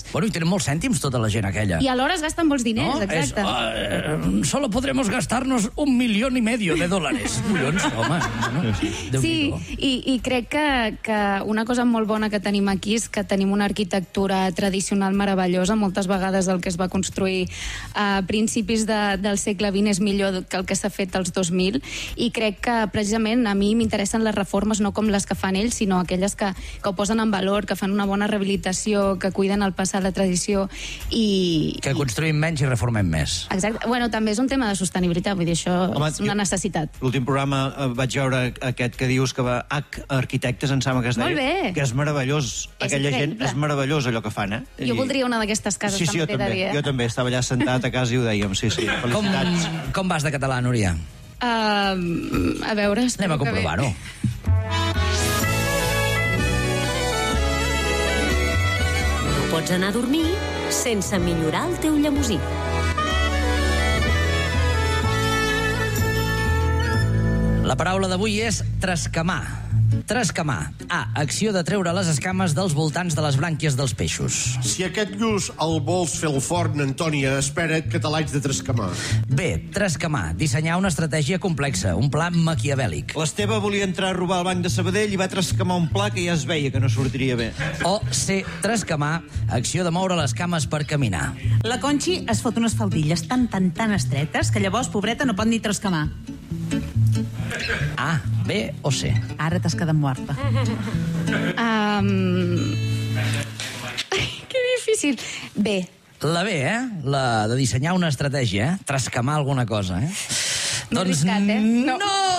Bueno, i tenen molts cèntims tota la gent aquella. I alhora es gasten molts diners, No? exacte. Solo podremos gastarnos $1,5 million de dólares. Collons, home. Bueno, Sí, i crec que una cosa molt bona que tenim aquí és que tenim una arquitectura tradicional meravellosa. Moltes vegades el que es va construir a principis del segle XX és millor que el que s'ha fet als 2000, i crec que precisament a mi m'interessen les reformes no com les que fan ells, sinó aquelles que ho posen en valor, que fan una bona rehabilitació, que cuiden el passat, la tradició i... Que construïm menys i reformem més. Exacte. Bueno, també és un tema de sostenibilitat, vull dir, això és una necessitat. L'últim programa vaig veure aquest que dius que va Arquitectes, em sembla que es deia. Molt bé. Que és meravellós. És Aquella gent, increïble. és meravellós allò que fan, Jo voldria una d'aquestes cases, Sí, també jo t'he de també. dir, Jo també, estava allà sentat a casa i ho dèiem, sí. Felicitats. Com vas de català, Núria? A veure... Anem a comprovar-ho. No pots anar a dormir sense millorar el teu llemosí. La paraula d'avui és trascamar. Trascamar. A. Acció de treure les escames dels voltants de les brànquies dels peixos. Si aquest lluç el vols fer el forn, Antònia, espera't que te l'haig de trascamar. B. Trascamar. Dissenyar una estratègia complexa, un pla maquiavèlic. L'Esteve volia entrar a robar al banc de Sabadell i va trascamar un pla que ja es veia que no sortiria bé. O C. Trascamar. Acció de moure les cames per caminar. La Conxi es fot unes faldilles tan estretes que llavors, pobreta, no pot ni trascamar. A, B o C? Ara t'has quedat morta. Que difícil. B. La B, La de dissenyar una estratègia, Trascamar alguna cosa, M'he arriscat, No!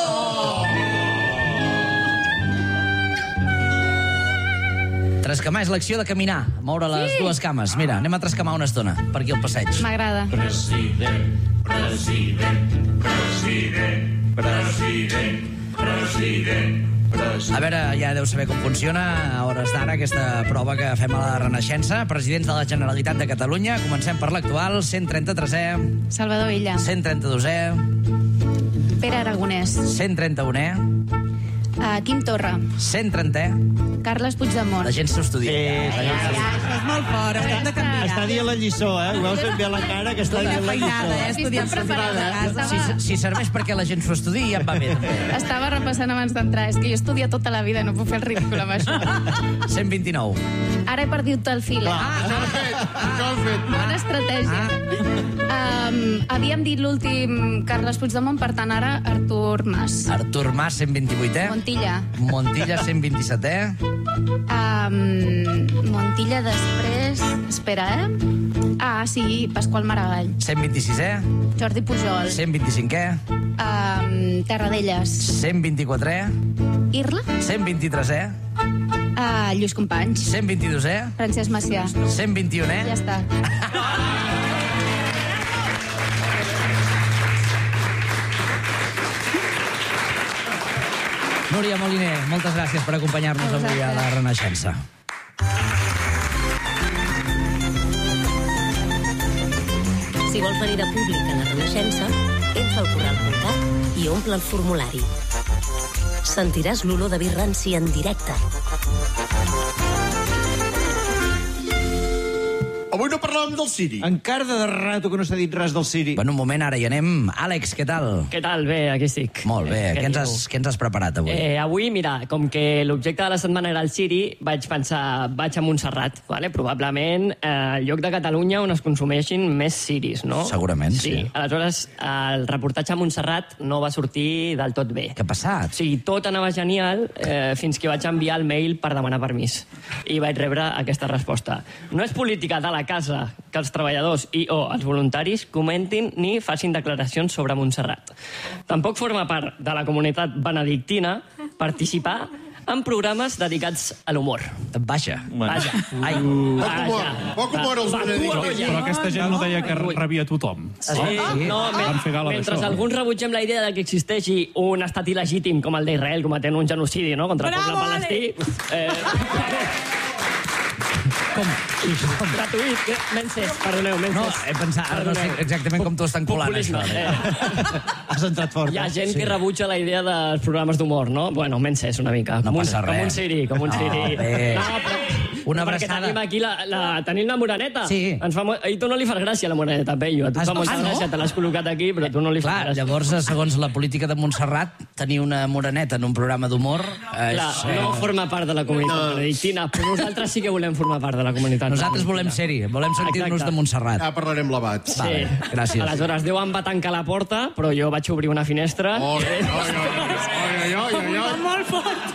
Trascamar és l'acció de caminar, moure les dues cames. Mira, anem a trascamar una estona, per aquí al passeig. M'agrada. A veure, ja deu saber com funciona a hores d'ara aquesta prova que fem a la Renaixença. Presidents de la Generalitat de Catalunya. Comencem per l'actual, 133è, Salvador Illa. 132è, Pere Aragonès. 131è, Quim Torra. 130è. Carles Puigdemont. La gent s'ho estudia. Això és molt fort, estem de canviar. Està dient la lliçó, Ho veus ben bé a la cara, que està dient la lliçó. Estudiant preparada a casa. Si serveix perquè la gent s'ho estudia, ja em va bé, també. Estava repassant abans d'entrar. És que jo estudia tota la vida, no puc fer el ridícul amb això. 129. Ara he perdut el fil. Bona estratègia. Havíem dit l'últim Carles Puigdemont, per tant, ara Artur Mas. Artur Mas, 128è. Montilla. Montilla, 127è. Montilla després... Espera, sí, Pasqual Maragall. 126è. Jordi Pujol. 125è. Terradellas. 124è. Irla. 123è. Lluís Companys. 122è. Francesc Macià. 121è. Ja està. Núria Moliner, moltes gràcies per acompanyar-nos avui a la Renaixença. Si vols venir de públic a la Renaixença, entra al corral.cat i omple el formulari. Sentiràs l'olor de vi ranci en directe. Avui no parlàvem del Siri. Encara de rato que no s'ha dit res del Siri. Bueno, un moment, ara hi anem. Àlex, què tal? Què tal? Bé, aquí estic. Molt bé. Què ens has preparat avui? Avui, mira, com que l'objecte de la setmana era el Siri, vaig pensar, vaig a Montserrat, vale? Probablement el lloc de Catalunya on es consumeixin més Siris, no? Segurament, sí. Aleshores, el reportatge a Montserrat no va sortir del tot bé. Què ha passat? O sigui, tot anava genial fins que vaig enviar el mail per demanar permís. I vaig rebre aquesta resposta. No és política de la casa que els treballadors els voluntaris comentin ni facin declaracions sobre Montserrat. Tampoc forma part de la comunitat benedictina participar en programes dedicats a l'humor. Vaja. Vaja. Ai. Poc humor els benedictins. Però aquesta gent no deia que rebia tothom. Sí. No, Van fer gala mentre d'això. alguns rebutgem la idea de que existeixi un estat il·legítim com el d'Israel cometent un genocidi, no?, contra el poble palestí. Gratuït, Menses, perdoneu, Menses. No, he pensat, ara no sé exactament com t'ho estan colant, això. Has entrat fort. Hi ha gent que rebutja la idea dels programes d'humor, no? Bueno, Menses, una mica. No passa res. Com un Siri. Bé. No, però Una Perquè abraçada. tenim aquí tenim la moreneta. Sí. I tu no li fas gràcia, la moreneta, Peyu. A tu fa molta gràcia, te l'has col·locat aquí, però tu no li fas Clar, gràcia. llavors, segons la política de Montserrat, tenir una moreneta en un programa d'humor... Clar, no forma part de la comunitat benedictina, però nosaltres sí que volem formar part de la comunitat. Nosaltres volem ser-hi, volem sentir-nos de Montserrat. Ja parlarem l'abat. Sí. Vale, gràcies. Aleshores, Déu em va tancar la porta, però jo vaig obrir una finestra. Molt fort.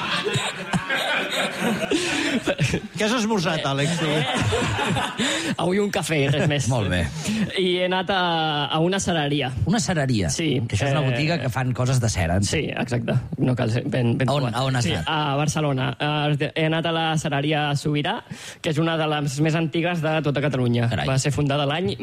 Què has esmorzat, Àlex? Avui un cafè, res més. Molt bé. I he anat a una cereria. Una cereria? Sí. Que això és una botiga que fan coses de cera. Sí, exacte. No cal ser ben trobat. On has anat? A Barcelona. He anat a la cereria Sobirà, que és una de les més antigues de tota Catalunya. Carai. Va ser fundada l'any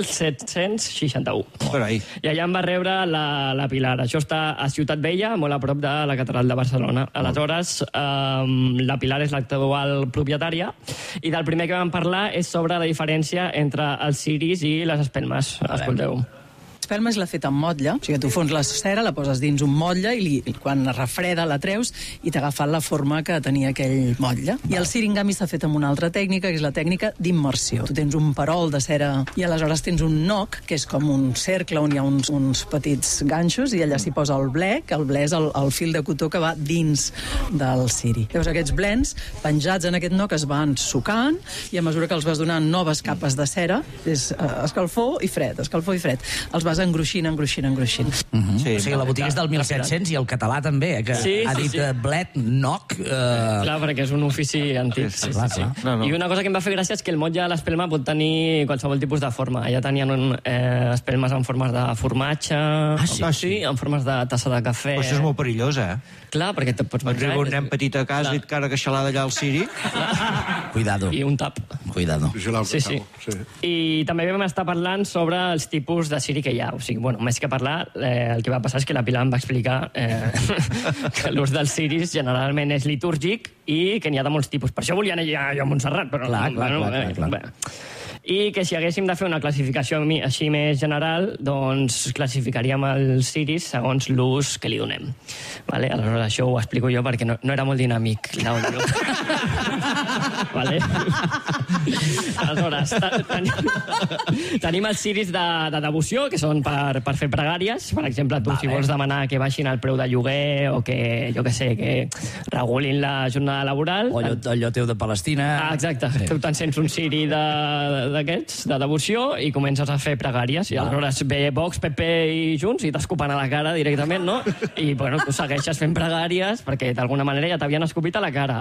1761. Carai. I allà em va rebre la Pilar. Això està a Ciutat Vella, molt a prop de la catedral de Barcelona. Aleshores, la Pilar és l'actual propietària, i del primer que vam parlar és sobre la diferència entre els ciris i les espelmes. Escolteu. L'espelma és la feta amb motlle, o sigui, tu fons la cera, la poses dins un motlle i quan es refreda la treus i t'ha agafat la forma que tenia aquell motlle. I el ciri, en canvi, s'ha fet amb una altra tècnica, que és la tècnica d'immersió. Tu tens un perol de cera i aleshores tens un noc, que és com un cercle on hi ha uns petits ganxos, i allà s'hi posa el ble, que el ble és el fil de cotó que va dins del ciri. Llavors aquests blens, penjats en aquest noc, es van sucant, i a mesura que els vas donant noves capes de cera, és escalfor i fred, els vas engruixint. Sí, o sigui, la botiga és del 1700 i el català també, que ha dit blet, noc... Clar, perquè és un ofici antic. Sí. I una cosa que em va fer gràcia és que el motlle de l'espelma pot tenir qualsevol tipus de forma. Allà tenien espelmes en formes de formatge... Sí, en formes de tassa de cafè... Però això és molt perillós, Clar, perquè te pots menjar... Arriba un nen petit a casa i et cara queixalada allà al ciri. Cuidado. I un tap. Cuidado. Sí. I també vam estar parlant sobre els tipus de ciri que hi ha. O sigui, bueno, més que parlar, el que va passar és que la Pilar em va explicar que l'ús dels ciris generalment és litúrgic i que n'hi ha de molts tipus. Per això volia anar jo a Montserrat, però... Clar. I que si haguéssim de fer una classificació així més general, doncs classificaríem els ciris segons l'ús que li donem. Vale? Aleshores, això ho explico jo perquè no era molt dinàmic l'àudio. Vale? Aleshores, tenim els ciris de devoció, que són per fer pregàries. Per exemple, tu, si vols demanar que baixin el preu de lloguer o que, jo què sé, que regulin la jornada laboral... O allò teu de Palestina... Exacte. Tu t'encens un ciri d'aquests, de devoció, i comences a fer pregàries. I aleshores ve Vox, PP i Junts i t'escupen a la cara directament, no? I, bueno, tu segueixes fent pregàries perquè d'alguna manera ja t'havien escopit a la cara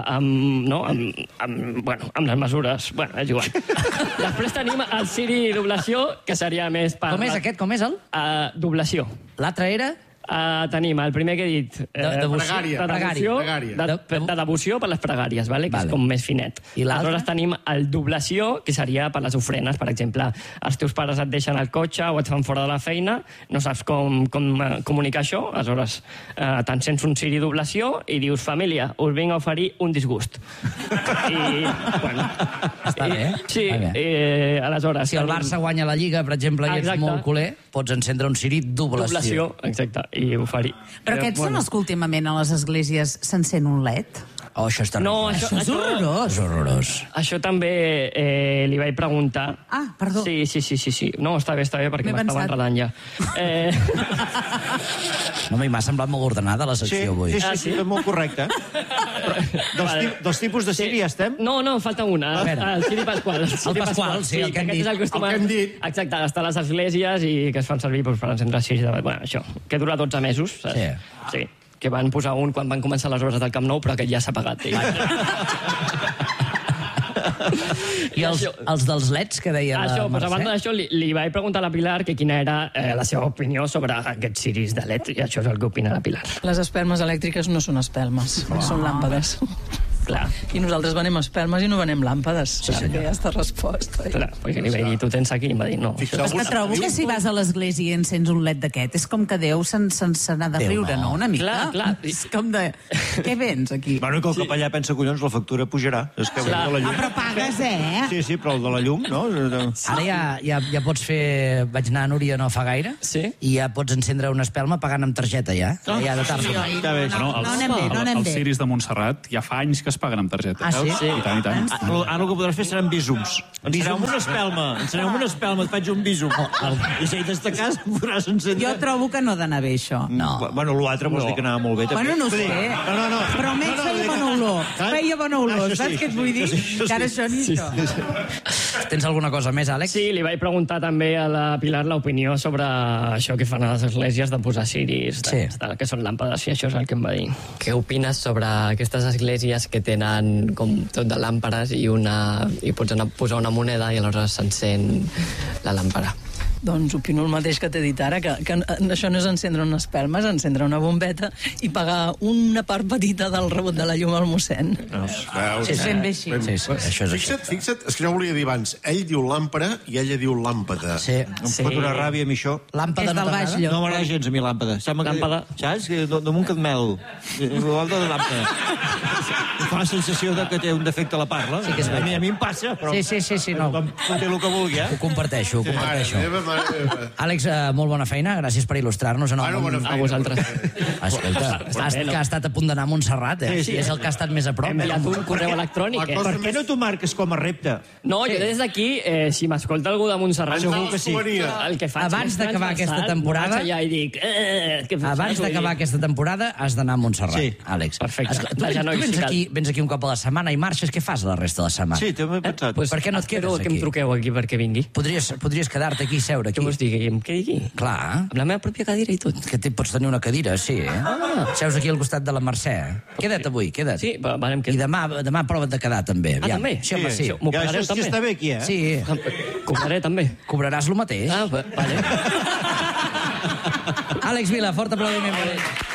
amb les mesures. Bueno, és igual. Després tenim el ciri d'oblació, que seria més... Com és aquest? Com és el? D'oblació. L'altre era? Tenim el primer que he dit, de devoció per les pregàries, vale? Que és com més finet. I l'altre? Aleshores tenim el d'oblació, que seria per les ofrenes. Per exemple, els teus pares et deixen al cotxe o et fan fora de la feina, no saps com comunicar això, aleshores t'encens un ciri d'oblació i dius, família, us vinc a oferir un disgust. I, bueno... Està bé. Sí, aleshores... Si el Barça guanya la Lliga, per exemple, i ets molt culer, pots encendre un ciri d'oblació. Exacte. I oferir. Però aquests són els que últimament a les esglésies s'encén un led? Oh, això és terrible. No, això és horrorós. És horrorós. Això també li vaig preguntar. Ah, perdó. Sí. No, està bé, perquè m'estava enredant ja. No, m'ha semblat molt ordenada la secció avui. Sí, és molt correcte. Dels tipus de ciri ja estem? No, falta una. El ciri pasqual. El pasqual, sí, el que hem dit. El que hem dit. Exacte, està a les esglésies i que es fan servir per encendre ciris. Bueno, això, que dura 12 mesos, saps? Sí. Que van posar un quan van començar les obres del Camp Nou, però que ja s'ha pagat. I els dels leds, que deia la Mercè? A banda d'això, li vaig preguntar a la Pilar que quina era la seva opinió sobre aquests ciris de led, i això és el que opina la Pilar. Les espelmes elèctriques no són espelmes, són làmpades. Clar. I nosaltres venem espelmes i no venem làmpades. Sí, senyor. Ja està resposta. Clar, perquè li vaig dir, tu tens aquí, i em va dir, no. És que trobo que si vas a l'església i encens un led d'aquest, és com que Déu se n'ha de riure, no? Una mica. Clar. És com de... Què vens, aquí? Bueno, que el capellà pensa, collons, la factura pujarà. És que de la llum. Però pagues, Sí, però el de la llum, no? Ara ja pots fer... Vaig anar a Núria no fa gaire, i ja pots encendre una espelma pagant amb targeta, ja. Ja de tard. No anem bé. Els ciris de Montserrat ja fa anys que es paguen amb targeta. Ah, sí? I tant, i tant. Ara el que podràs fer seran bísums. Ensenyeu-me una espelma, et faig un bísum. I si hi d'estar a casa, em podràs encendre. Jo trobo que no ha d'anar bé, això. No. Bueno, l'altre vols dir que anava molt bé, també. Bueno, no ho sé. No. Però almenys feia bona olor. Feia bona olor, saps què et vull dir? Que ara això ni això. Tens alguna cosa més, Àlex? Sí, li vaig preguntar també a la Pilar l'opinió sobre això que fan a les esglésies de posar ciris, que són làmpades, i això és el que em va dir. Què opines sobre aquestes esglésies que tenen com tot de làmpades i pots anar a posar una moneda i aleshores s'encén la làmpara? Doncs opino el mateix que t'he dit ara, que això no és encendre una espelma, és encendre una bombeta i pagar una part petita del rebut de la llum al mossèn. Sí, ben bé així. Això és així. Fixa't, és que jo volia dir abans, ell diu làmpara i ella diu làmpada. Sí. Em pot donar ràbia a mi això. Làmpada És del no Baix t'agrada? Lloc. No m'agrada gens a mi làmpada. Làmpada. Saps? Que damunt que et mel. Igual de làmpada. Em fa la sensació que té un defecte a la parla. Sí que és a mi em passa, però... Sí, no. Com té el que vulgui, Ho comparteixo. Mare meva. Àlex, molt bona feina, gràcies per il·lustrar-nos en el Bueno, bona món. feina. A vosaltres. Escolta, que ha estat a punt d'anar a Montserrat, eh? Sí. És el que ha estat més a prop. Hem enviat un correu electrònic, La cosa Per què no t'ho marques com a repte? No, jo des d'aquí, si m'escolta algú de Montserrat, Segur que sí. el que faig Abans és d'acabar aquesta transversal, temporada- vaig allà i dic... Abans d'acabar aquesta temporada has d'anar a Montserrat, Sí. Àlex. Perfecte. Esclar, De genolls, tu si cal. vens aquí un cop a la setmana i marxes, què fas a la resta de la setmana? Sí, també he pensat. Pues, Per què no et quedes espero que em aquí? truqueu aquí perquè vingui. Podries quedar-te aquí i seure aquí. Què vols dir? Que em quedi aquí? Clar, Amb la meva pròpia cadira i tot. que pots tenir una cadira, sí, eh? Seus aquí al costat de la Mercè. Queda't avui, queda't. Sí, vam I quedar. demà prova't de quedar, també. Aviam. també? Sí, home, sí. M'ho Ja, pagareu això sí també? està bé aquí, eh? Sí, Cobraré també. cobraràs el mateix. Ah, vale. Àlex Vila, fort aplaudiment per ell.